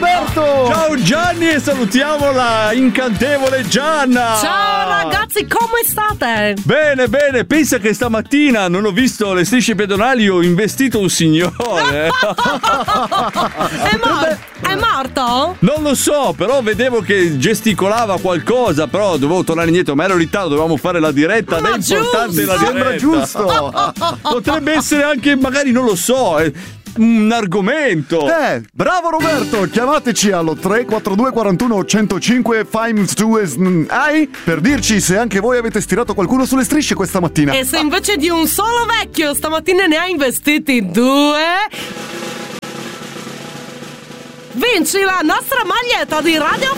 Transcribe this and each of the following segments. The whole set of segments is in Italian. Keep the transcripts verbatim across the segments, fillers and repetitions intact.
Roberto! Ciao Gianni e salutiamo la incantevole Gianna! Ciao ragazzi, come state? Bene, bene, pensa che stamattina non ho visto le strisce pedonali, ho investito un signore. È, mor- è morto? Non lo so, però vedevo che gesticolava qualcosa, però dovevo tornare indietro, ma ero in ritardo, dovevamo fare la diretta, Ma ed è importante la giusto! diretta. Giusto! Potrebbe essere anche, magari, non lo so, eh, un argomento. Eh, bravo Roberto, chiamateci allo tre quattro due quarantuno centocinque ai per dirci se anche voi avete stirato qualcuno sulle strisce questa mattina. E se invece di un solo vecchio stamattina ne ha investiti due, vinci la nostra maglietta di Radio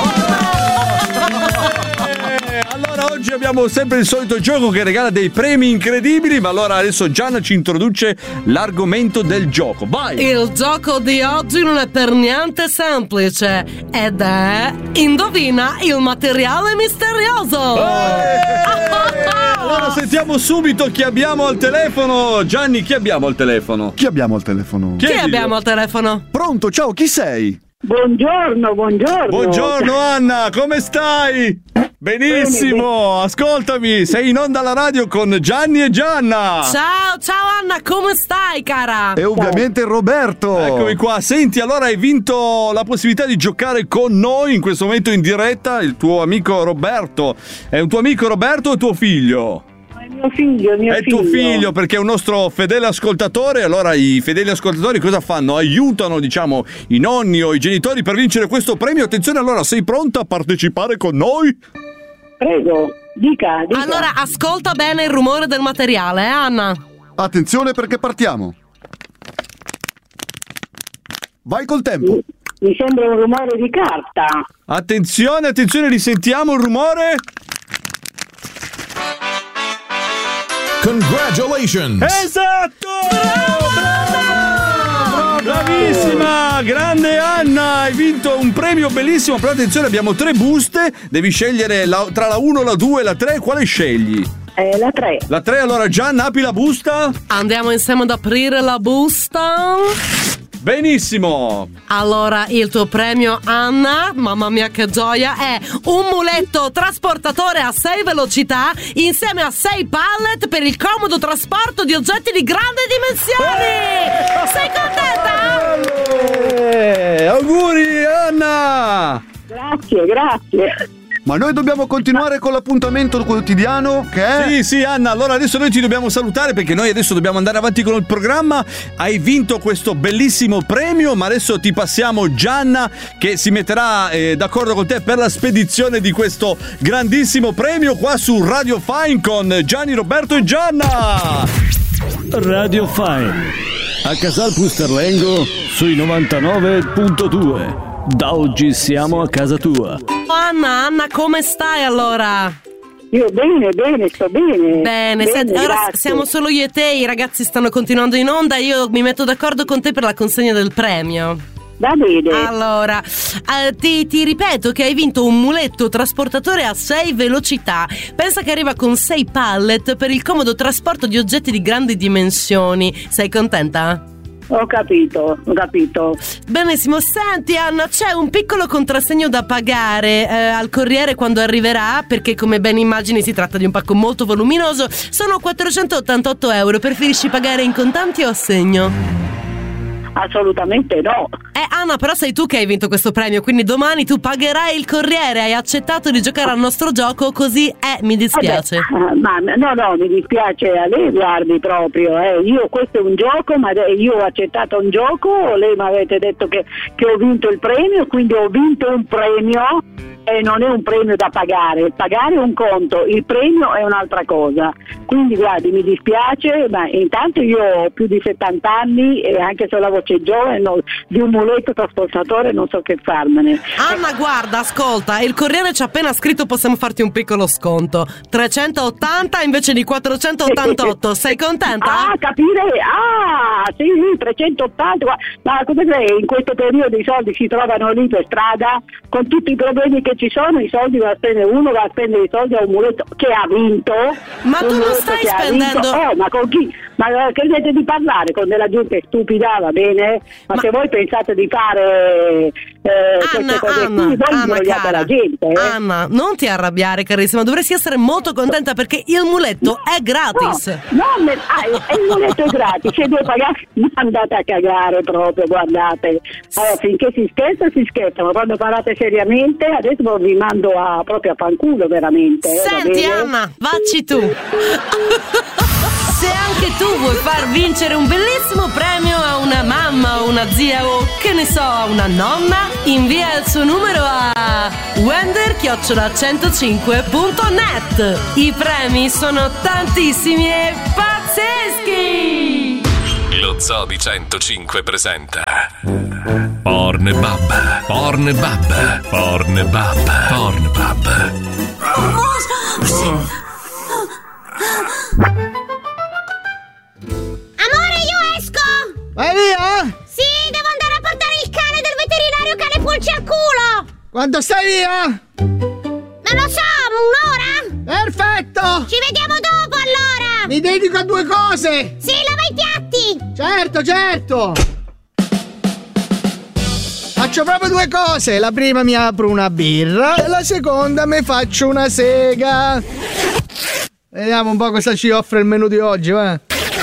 Fire! Eh, allora oggi abbiamo sempre il solito gioco che regala dei premi incredibili, ma allora adesso Gianna ci introduce l'argomento del gioco. Vai! Il gioco di oggi non è per niente semplice ed è indovina il materiale misterioso. Allora sentiamo subito chi abbiamo al telefono. Gianni, chi abbiamo al telefono? Chi abbiamo al telefono? Chi Chiediglielo. abbiamo al telefono? Pronto, ciao, chi sei? Buongiorno, buongiorno. Buongiorno Anna, come stai? Benissimo, ascoltami, sei in onda alla radio con Gianni e Gianna. Ciao, ciao Anna, come stai cara? E ovviamente Roberto. Eccomi qua, senti, allora hai vinto la possibilità di giocare con noi in questo momento in diretta, il tuo amico Roberto. È un tuo amico Roberto o tuo figlio? È mio figlio, mio È figlio. tuo figlio, perché è un nostro fedele ascoltatore. Allora i fedeli ascoltatori cosa fanno? Aiutano, diciamo, i nonni o i genitori per vincere questo premio. Attenzione, allora, sei pronta a partecipare con noi? Prego, dica, dica. Allora ascolta bene il rumore del materiale, eh Anna? Attenzione perché partiamo. Vai col tempo. Mi sembra un rumore di carta. Attenzione, attenzione, risentiamo il rumore. Congratulations! Esatto! Brava! Bravissima! Grande Anna! Hai vinto un premio bellissimo, però attenzione, abbiamo tre buste, devi scegliere la, tra la uno, la due e la tre, quale scegli? È la tre. La tre, allora Gianna, apri la busta. Andiamo insieme ad aprire la busta. Benissimo! Allora, il tuo premio, Anna, mamma mia che gioia, è un muletto trasportatore a sei velocità insieme a sei pallet per il comodo trasporto di oggetti di grandi dimensioni! Sei contenta? Eh, auguri Anna! Grazie, grazie. Ma noi dobbiamo continuare con l'appuntamento quotidiano che è... Sì, sì, Anna, allora adesso noi ti dobbiamo salutare perché noi adesso dobbiamo andare avanti con il programma. Hai vinto questo bellissimo premio, ma adesso ti passiamo Gianna che si metterà eh, d'accordo con te per la spedizione di questo grandissimo premio qua su Radio Fine con Gianni, Roberto e Gianna. Radio Fine a Casal Pusterlengo sui novantanove virgola due. Da oggi siamo a casa tua. Anna, Anna, come stai allora? Io bene, bene, sto bene. Bene, senti, ora grazie. siamo solo io e te, i ragazzi stanno continuando in onda, io mi metto d'accordo con te per la consegna del premio. Va bene. Allora, eh, ti, ti ripeto che hai vinto un muletto trasportatore a sei velocità. Pensa che arriva con sei pallet per il comodo trasporto di oggetti di grandi dimensioni. Sei contenta? Ho capito, ho capito. Benissimo, senti Anna, c'è un piccolo contrassegno da pagare eh, al corriere quando arriverà, perché come ben immagini si tratta di un pacco molto voluminoso. Sono quattrocentottantotto euro, preferisci pagare in contanti o a segno? Assolutamente no. Eh Anna, però sei tu che hai vinto questo premio, quindi domani tu pagherai il corriere. Hai accettato di giocare al nostro gioco, così eh, mi dispiace. Vabbè, ma no, no, mi dispiace a lei, guardi proprio. Eh. Io questo è un gioco, ma io ho accettato un gioco. Lei mi avete detto che, che ho vinto il premio, quindi ho vinto un premio. E non è un premio da pagare, pagare è un conto, il premio è un'altra cosa. Quindi guardi, mi dispiace, ma intanto io ho più di settanta anni e anche se ho la voce giovane no, di un muletto trasportatore non so che farmene. Anna, guarda, ascolta, il corriere ci ha appena scritto, possiamo farti un piccolo sconto. trecentottanta invece di quattrocentottantotto, sei contenta? Ah, capire, ah, sì, sì, trecentottanta, ma come sei, in questo periodo i soldi si trovano lì per strada, con tutti i problemi che ci sono, i soldi va a spendere, uno va a spendere i soldi a un muletto che ha vinto. Ma tu non stai spendendo... Oh, ma con chi? Ma credete di parlare con della gente stupida, va bene? Ma, ma se voi pensate di fare eh, Anna, queste cose Anna, qui, voi Anna, imbrogliate cara, la gente. Eh? Andrea, non ti arrabbiare, carissima, dovresti essere molto contenta perché il muletto è gratis. No, no me, ah, il muletto è gratis, se devo pagare andate a cagare proprio, guardate. Allora, finché si scherza, si scherza, ma quando parlate seriamente, adesso vi mando a, proprio a fanculo veramente. Eh, Senti Anna, vacci tu. Se anche tu vuoi far vincere un bellissimo premio a una mamma o una zia o che ne so, a una nonna, invia il suo numero a wender chiocciola centocinque punto net. I premi sono tantissimi e pazzeschi! Lo Zoo di centocinque presenta Pornbub, Pornbub, Pornbub, Pornbub. Amore, io esco! Vai via? Sì, devo andare a portare il cane del veterinario cane pulci al culo! Quando stai via? Non lo so, un'ora? Perfetto! Ci vediamo dopo allora! Mi dedico a due cose! Sì, lava i piatti! Certo, certo! Faccio proprio due cose. La prima mi apro una birra e la seconda mi faccio una sega. Vediamo un po' cosa ci offre il menù di oggi, va?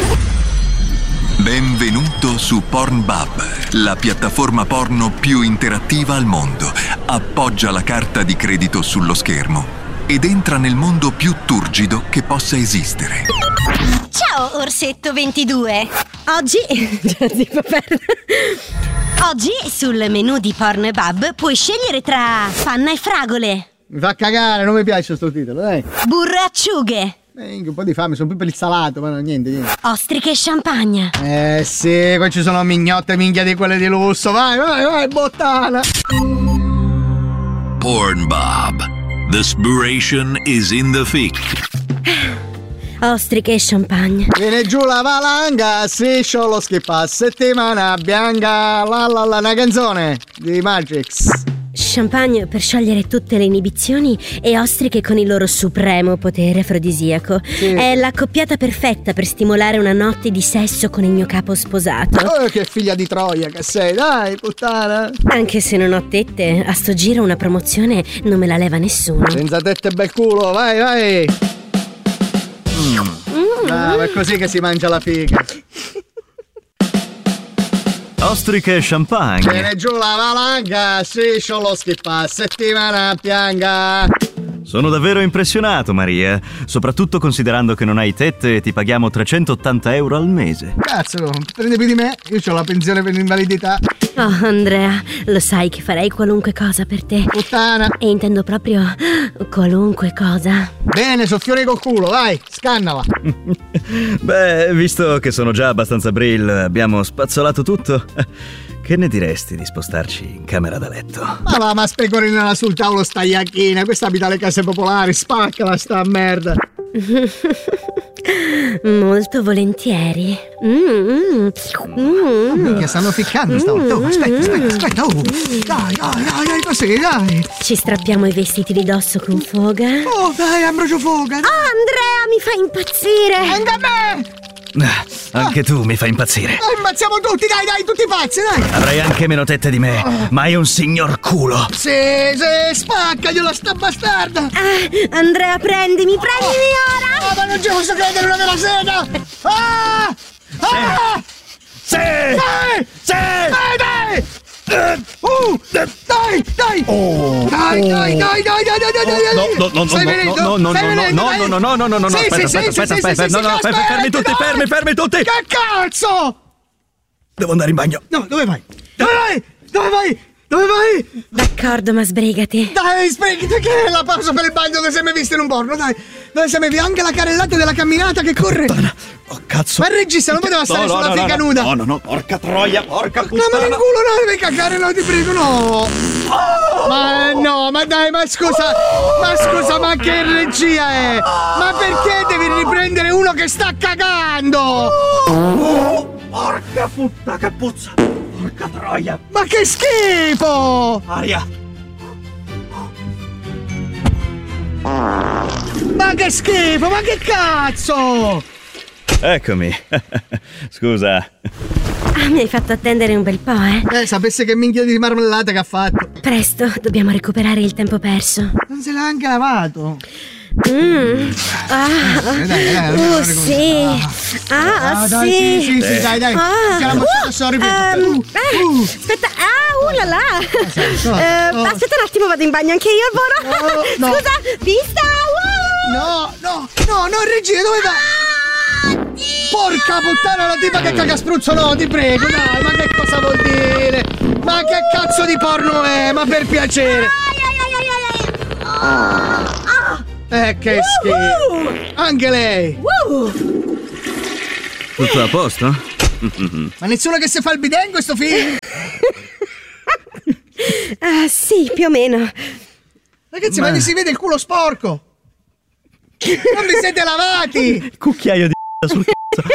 Benvenuto su Pornbub, la piattaforma porno più interattiva al mondo. Appoggia la carta di credito sullo schermo ed entra nel mondo più turgido che possa esistere. Ciao, Orsetto ventidue! Oggi... Oggi sul menù di Pornbub puoi scegliere tra panna e fragole, Mi fa cagare, non mi piace sto titolo, dai. burro e acciughe, Eh, un po' di fame, sono più per il salato, ma no, niente, niente. ostriche e champagne. Eh sì, qua ci sono mignotte minchia di quelle di lusso. Vai, vai, vai, bottana. Pornbub. The spiration is in the thick. Ostriche e champagne. Viene giù la valanga, striscio lo schippa, settimana bianca, la la la, una canzone di Matrix. Champagne per sciogliere tutte le inibizioni e ostriche con il loro supremo potere afrodisiaco. Sì. È l'accoppiata perfetta per stimolare una notte di sesso con il mio capo sposato. Oh, che figlia di Troia che sei, dai, puttana. Anche se non ho tette, a sto giro una promozione non me la leva nessuno. Senza tette e bel culo, vai, vai. Mm. Ah, ma è così che si mangia la figa. Ostriche e champagne. Viene giù la valanga, striscio lo schippa, settimana bianca. Sono davvero impressionato, Maria. Soprattutto considerando che non hai tette e ti paghiamo trecentottanta euro al mese. Cazzo, prende più di me? Io ho la pensione per l'invalidità. Oh, Andrea, lo sai che farei qualunque cosa per te. Puttana. E intendo proprio qualunque cosa. Bene, soffione col culo, vai, scannala. Beh, visto che sono già abbastanza brill, abbiamo spazzolato tutto. Che ne diresti di spostarci in camera da letto? Ma va, ma specorinala sul tavolo sta iacchina. Questa abita alle case popolari, spaccala sta merda. Molto volentieri. Mm, mm. Minchia, stanno ficcando stavolta. Oh, aspetta, aspetta, aspetta. Oh. Dai, dai, dai, dai, così, dai. Ci strappiamo i vestiti di dosso con foga. Oh, dai, Ambrogio Foga. Oh, Andrea, mi fa impazzire. Anche a me. Ah, anche tu mi fai impazzire. Oh, impazziamo tutti, dai, dai, tutti pazzi, dai. Avrai anche meno tette di me, ma hai un signor culo. Sì, sì, spaccagliela sta bastarda. Ah, Andrea, prendimi, prendimi ora. Oh, ma non ci posso credere, una vera sega. Ah! Ah! Sì! Dai! Sì! Dai, dai! Uh, dai, dai! Oh, dai, dai, dai, dai, dai, dai, dai, dai, dai! No, no, no, Stai no, venendo? no, no, Stai no, venendo, no, dai? no, no, no, no, no, no, Sì, aspetta, sì, aspetta, sì, aspetta, sì, aspetta, sì, no, sì, no, aspetta, fermi tutti, dai! fermi, fermi tutti! Che cazzo? Devo andare in bagno. No, dove vai? Dove vai? Dove vai? Dove vai? D'accordo, ma sbrigati. Dai, sbrigati, che è la pausa per il bagno che sei mai visto in un porno, dai! Dove sei mai visto? Anche la carrellata della camminata che corre! Oh, cazzo! Ma il regista non poteva stare No, no, sulla no, figa no, nuda! No, no, no, porca troia, porca No, ma puttana! nel culo no, devi cagare, no, ti prego, no! Ma no, ma dai, ma scusa, ma scusa, ma che regia è? Ma perché devi riprendere uno che sta cagando? Oh, porca puttana, che puzza! Porca troia! Ma che schifo! Aria! Ma che schifo, ma che cazzo! Eccomi. Scusa. Ah, mi hai fatto attendere un bel po', eh? Eh, sapesse che minchia di marmellata che ha fatto. Presto, dobbiamo recuperare il tempo perso. Non se l'ha anche lavato. Mm. Ah. Dai, dai, dai, uh, sì. Ah, ah, sì. Dai, sì, sì, sì, dai, dai. Ah. Siamo uh, sorry, um, uh, uh. Aspetta, ah, uh là là. No, uh, no. Aspetta un attimo, vado in bagno anche io, Alvoro. No, no. Scusa, vista. Uh. No, no, no, no, regia, dove va? Porca puttana, la tipa che caga spruzzo, no, ti prego, dai, ma che cosa vuol dire? Ma che cazzo di porno è? Ma per piacere. Eh, che schifo. Anche lei. Tutto a posto? Ma nessuno che si fa il bidet in questo film? Ah, sì, più o meno. Ragazzi, ma, ma vi si vede il culo sporco. Non vi siete lavati. Cucchiaio di sul cazzo.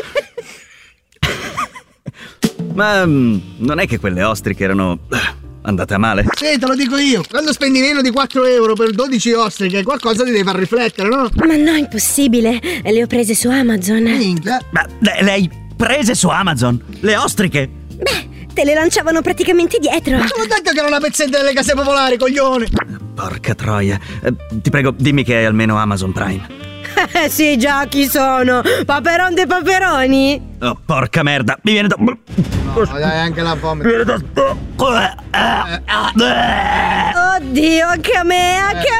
Ma um, non è che quelle ostriche erano andate a male? Sì, te lo dico io. Quando spendi meno di quattro euro per dodici ostriche, qualcosa ti deve far riflettere, no? Ma no, impossibile. Le ho prese su Amazon. Minchia. Ma le, le hai prese su Amazon? Le ostriche? Beh, te le lanciavano praticamente dietro. Ma te l'ho detto che era una pezzetta delle case popolari, coglione. Porca troia. Eh, ti prego, dimmi che hai almeno Amazon Prime. Eh sì, già, chi sono? Paperon dei paperoni? Oh, porca merda, mi viene da... No, dai, anche la vomito. Mi viene da... Oddio, anche a me, anche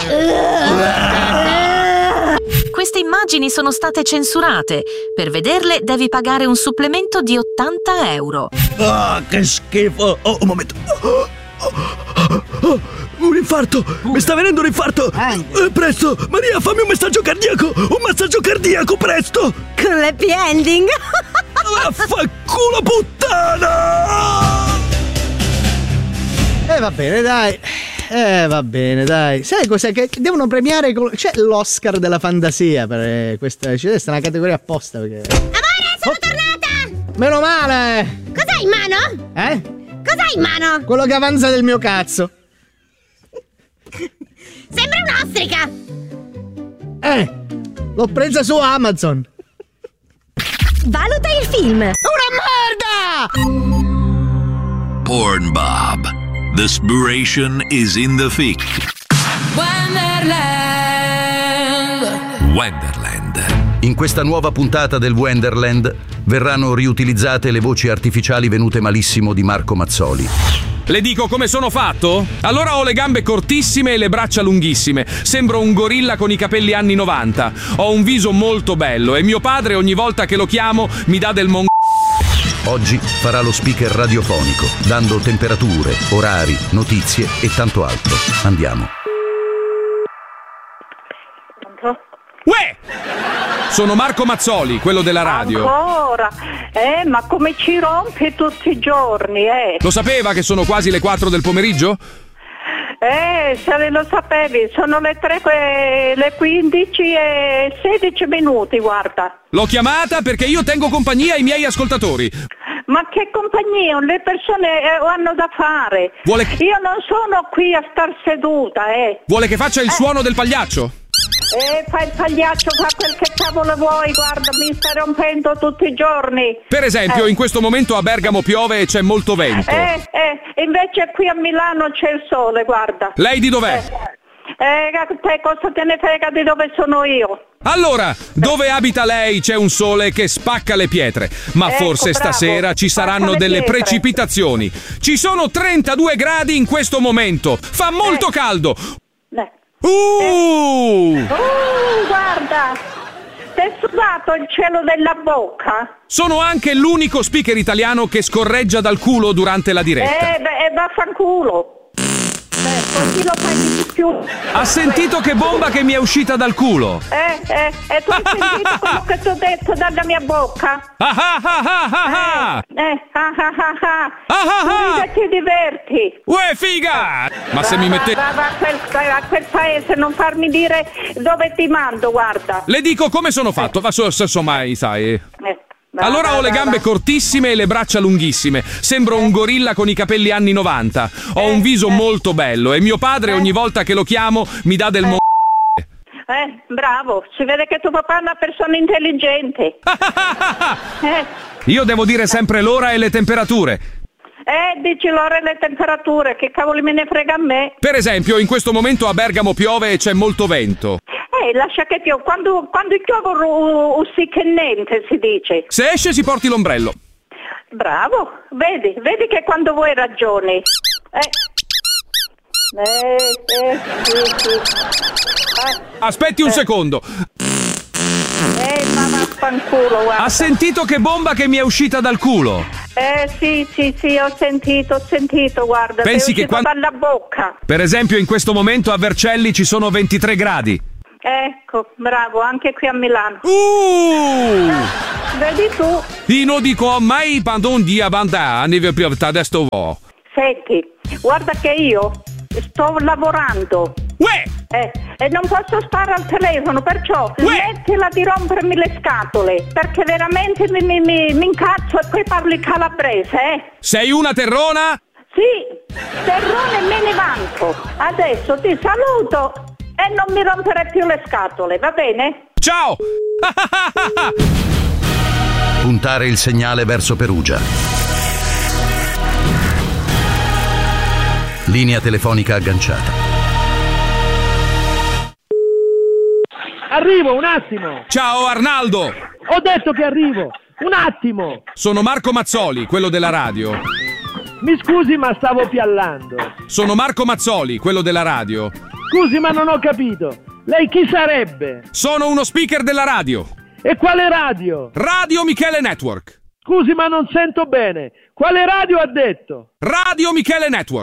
a me! Queste immagini sono state censurate. Per vederle devi pagare un supplemento di ottanta euro. Ah, che schifo! Oh, un momento. Oh, oh, oh, un infarto! Mi sta venendo un infarto! Eh, presto! Maria, fammi un messaggio cardiaco! Un massaggio cardiaco, presto! Con l'happy ending! Vaffanculo puttana! Eh, va bene, dai. Eh, va bene, dai. Sai cos'è? Che devono premiare. C'è l'Oscar della fantasia per questa. C'è una categoria apposta perché. Amore, sono oh. tornata! Meno male! Cos'hai in mano? Eh? Cos'hai in mano? Quello che avanza del mio cazzo. Sembra un'ostrica! Eh! L'ho presa su Amazon! Valuta il film! Una merda! Pornbub. The inspiration is in the fic. Wonderland. Wonderland. In questa nuova puntata del Wonderland verranno riutilizzate le voci artificiali venute malissimo di Marco Mazzoli. Le dico come sono fatto? Allora ho le gambe cortissime e le braccia lunghissime. Sembro un gorilla con i capelli anni novanta. Ho un viso molto bello e mio padre ogni volta che lo chiamo mi dà del mon... Oggi farà lo speaker radiofonico, dando temperature, orari, notizie e tanto altro. Andiamo. Uè! Sono Marco Mazzoli, quello della radio. Ancora? Eh, ma come ci rompe tutti i giorni, eh? Lo sapeva che sono quasi le quattro del pomeriggio? Eh, se lo sapevi, sono le tre, le quindici e sedici minuti, guarda. L'ho chiamata perché io tengo compagnia ai miei ascoltatori. Ma che compagnia? Le persone eh, hanno da fare. Vuole... Io non sono qui a star seduta, eh. Vuole che faccia il eh. suono del pagliaccio? Eh, fa il pagliaccio, fa quel che cavolo vuoi, guarda, mi sta rompendo tutti i giorni. Per esempio, eh. in questo momento a Bergamo piove e c'è molto vento. Eh, eh, invece qui a Milano c'è il sole, guarda. Lei di dov'è? Eh, eh te cosa te ne frega di dove sono io? Allora, dove abita lei c'è un sole che spacca le pietre, ma ecco, forse bravo. stasera ci saranno Spacca delle pietre. precipitazioni. Ci sono trentadue gradi in questo momento, fa molto eh. caldo. Eh. Uh! Uh, guarda, ti è sudato il cielo della bocca? Sono anche l'unico speaker italiano che scorreggia dal culo durante la diretta. Eh, beh, vaffanculo. Eh, così lo fai di più. Ha sentito che bomba che mi è uscita dal culo? Eh, eh, e tu hai sentito quello che ti ho detto dalla mia bocca? Ah ah ah ah ah! Eh, eh, ah ah ah ah! Ah ah ah! Tu ti diverti! Uè, figa! Ma se mi mettete... Va, va, a, quel, a quel paese, non farmi dire dove ti mando, guarda! Le dico come sono fatto, ma so, so, so mai, sai... Eh. Va, allora va, ho le va, gambe va. cortissime e le braccia lunghissime. Sembro un gorilla con i capelli anni novanta. Ho un viso molto bello e mio padre ogni volta che lo chiamo mi dà del mo... Eh, bravo, si vede che tuo papà è una persona intelligente. eh. Io devo dire sempre l'ora e le temperature. Eh, dici l'ora e le temperature, che cavoli me ne frega a me. Per esempio, in questo momento a Bergamo piove e c'è molto vento. Eh, lascia che piove, quando, quando piove ussi che niente, si dice. Se esce si porti l'ombrello. Bravo, vedi, vedi che quando vuoi ragioni. Eh, eh, eh sì, sì. Eh. Aspetti un eh. secondo. Eh, ma vaffanculo, guarda. Ha sentito che bomba che mi è uscita dal culo? Eh, sì, sì, sì, ho sentito, ho sentito, guarda. Pensi sei che quando... dalla bocca. Per esempio, in questo momento a Vercelli ci sono ventitré gradi. Ecco, bravo, anche qui a Milano. Uh! Vedi tu. Io dico mai quando un dia banda, ne più adesso vo. Senti, guarda che io sto lavorando. Uè! Eh, e non posso stare al telefono, perciò Uè! smettila di rompermi le scatole, perché veramente mi, mi, mi, mi incazzo e poi parli calabrese, eh? Sei una terrona? Sì, terrone me ne vanto. Adesso ti saluto e non mi rompere più le scatole, va bene? Ciao! Puntare il segnale verso Perugia. Linea telefonica agganciata. Arrivo, un attimo! Ciao Arnaldo! Ho detto che arrivo! Un attimo! Sono Marco Mazzoli, quello della radio. Mi scusi, ma stavo piallando. Sono Marco Mazzoli, quello della radio. Scusi, ma non ho capito. Lei chi sarebbe? Sono uno speaker della radio. E quale radio? Radio Michele Network. Scusi, ma non sento bene. Quale radio ha detto? Radio Michele Network.